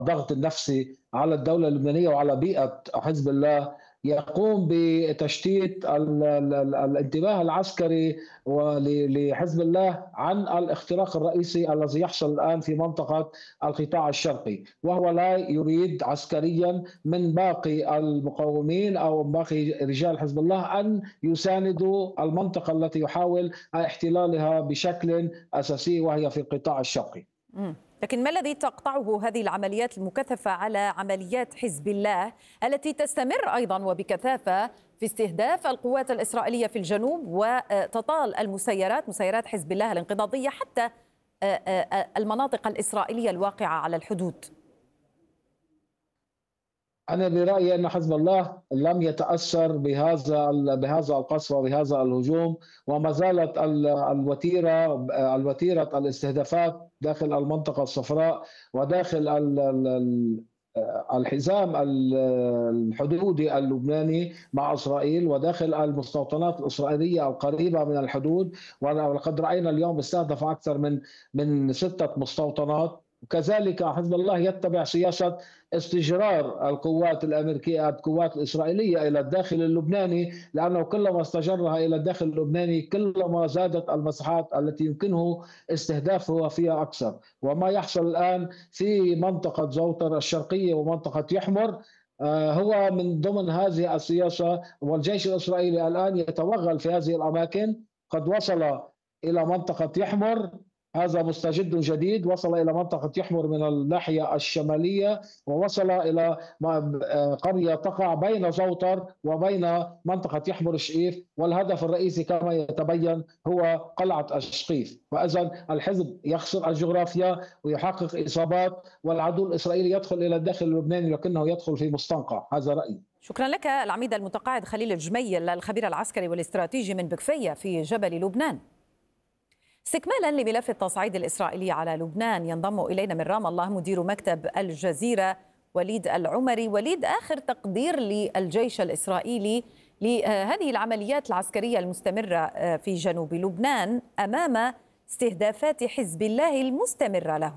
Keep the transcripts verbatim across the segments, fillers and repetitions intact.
الضغط النفسي على الدولة اللبنانية وعلى بيئة حزب الله، يقوم بتشتيت ال ال ال الانتباه العسكري ول لحزب الله عن الاختراق الرئيسي الذي يحصل الآن في منطقة القطاع الشرقي، وهو لا يريد عسكريًا من باقي المقاومين أو باقي رجال حزب الله أن يساندوا المنطقة التي يحاول احتلالها بشكل أساسي وهي في القطاع الشرقي. مم. لكن ما الذي تقطعه هذه العمليات المكثفة على عمليات حزب الله التي تستمر أيضا وبكثافة في استهداف القوات الإسرائيلية في الجنوب وتطال المسيرات مسيرات حزب الله الانقضاضية حتى المناطق الإسرائيلية الواقعة على الحدود؟ أنا برأيي أن حزب الله لم يتأثر بهذا بهذا القصف وبهذا الهجوم، وما زالت الوتيرة الوتيرة الاستهدافات داخل المنطقة الصفراء وداخل الحزام الحدودي اللبناني مع إسرائيل وداخل المستوطنات الإسرائيلية القريبة من الحدود، ولقد رأينا اليوم استهدف أكثر من من ستة مستوطنات. وكذلك حزب الله يتبع سياسة استجرار القوات الأمريكية القوات الإسرائيلية إلى الداخل اللبناني، لأنه كلما استجرها إلى الداخل اللبناني كلما زادت المساحات التي يمكنه استهدافها فيها أكثر. وما يحصل الآن في منطقة زوطر الشرقية ومنطقة يحمر هو من ضمن هذه السياسة، والجيش الإسرائيلي الآن يتوغل في هذه الأماكن. قد وصل إلى منطقة يحمر، هذا مستجد جديد، وصل إلى منطقة يحمر من الناحية الشمالية، ووصل إلى قرية تقع بين زوطر وبين منطقة يحمر الشقيف، والهدف الرئيسي كما يتبين هو قلعة الشقيف. فإذا الحزب يخسر الجغرافيا ويحقق إصابات، والعدو الإسرائيلي يدخل إلى الداخل اللبناني لكنه يدخل في مستنقع. هذا رأيي. شكرا لك العميد المتقاعد خليل الجميل الخبير العسكري والاستراتيجي من بكفية في جبل لبنان. استكمالا لملف التصعيد الإسرائيلي على لبنان، ينضم إلينا من رام الله مدير مكتب الجزيرة وليد العمري. وليد، آخر تقدير للجيش الإسرائيلي لهذه العمليات العسكرية المستمرة في جنوب لبنان أمام استهدافات حزب الله المستمرة له؟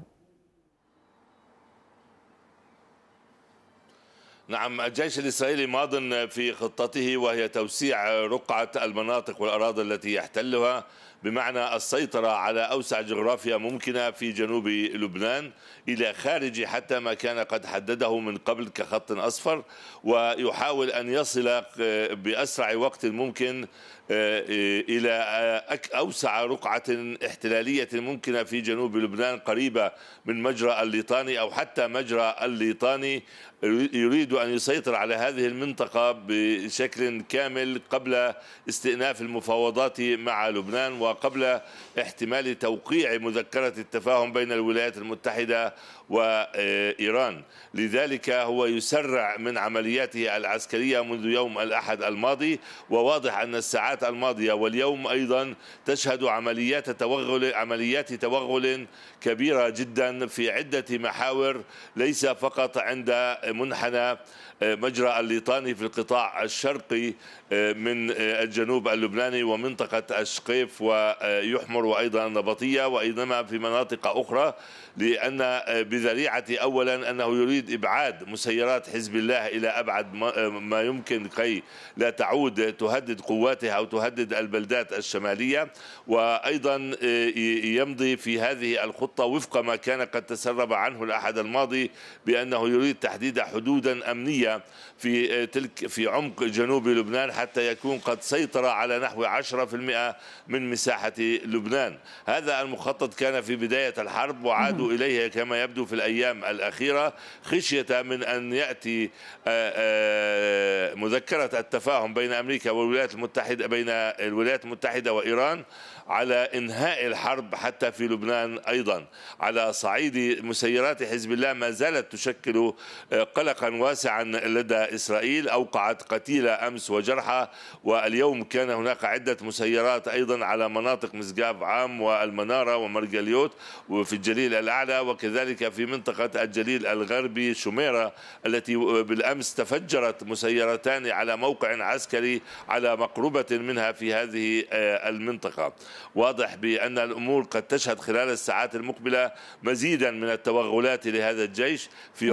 نعم، الجيش الإسرائيلي ماض في خطته، وهي توسيع رقعة المناطق والأراضي التي يحتلها، بمعنى السيطرة على أوسع جغرافيا ممكنة في جنوب لبنان إلى خارج حتى ما كان قد حدده من قبل كخط أصفر، ويحاول أن يصل بأسرع وقت ممكن إلى أوسع رقعة احتلالية ممكنة في جنوب لبنان قريبة من مجرى الليطاني أو حتى مجرى الليطاني. يريد أن يسيطر على هذه المنطقة بشكل كامل قبل استئناف المفاوضات مع لبنان وقبل احتمال توقيع مذكرة التفاهم بين الولايات المتحدة وإيران. لذلك هو يسرع من عملياته العسكرية منذ يوم الأحد الماضي، وواضح أن الساعات الماضية واليوم أيضا تشهد عمليات توغل عمليات توغل كبيرة جدا في عدة محاور، ليس فقط عند منحنى مجرى الليطاني في القطاع الشرقي من الجنوب اللبناني ومنطقة الشقيف ويحمر وأيضا النبطية، وإنما في مناطق أخرى، لأن بذريعة أولا أنه يريد إبعاد مسيرات حزب الله إلى أبعد ما يمكن كي لا تعود تهدد قواتها أو تهدد البلدات الشمالية، وأيضا يمضي في هذه الخطة وفق ما كان قد تسرب عنه الأحد الماضي بأنه يريد تحديد حدودا أمنية في تلك في عمق جنوب لبنان حتى يكون قد سيطر على نحو عشرة بالمئة من مساحة لبنان. هذا المخطط كان في بداية الحرب، وعادوا إليه كما يبدو في الأيام الأخيرة خشية من أن يأتي مذكرة التفاهم بين أمريكا والولايات المتحدة بين الولايات المتحدة وإيران على إنهاء الحرب حتى في لبنان. أيضا على صعيد مسيرات حزب الله ما زالت تشكل قلقا واسعا لدى إسرائيل، أوقعت قتيلة أمس وجرحى، واليوم كان هناك عدة مسيرات أيضا على مناطق مسقاف عام والمنارة ومرجليوت وفي الجليل الأعلى، وكذلك في منطقة الجليل الغربي شميرة التي بالأمس تفجرت مسيرتان على موقع عسكري على مقربة منها في هذه المنطقة. واضح بأن الأمور قد تشهد خلال الساعات المقبلة مزيدا من التوغلات لهذا الجيش في